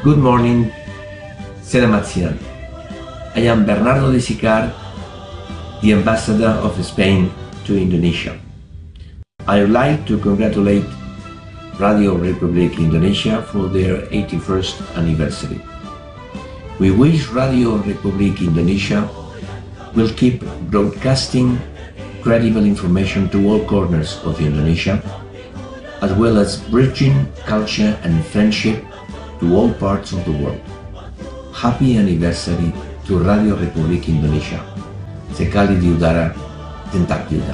Good morning, Selamat siang. I am Bernardo de Sicar, the ambassador of Spain to Indonesia. I would like to congratulate Radio Republik Indonesia for their 81st anniversary. We wish Radio Republik Indonesia will keep broadcasting credible information to all corners of Indonesia, as well as bridging culture and friendship to all parts of the world. Happy anniversary to Radio Republik Indonesia. Sekali di udara, tentak di udara.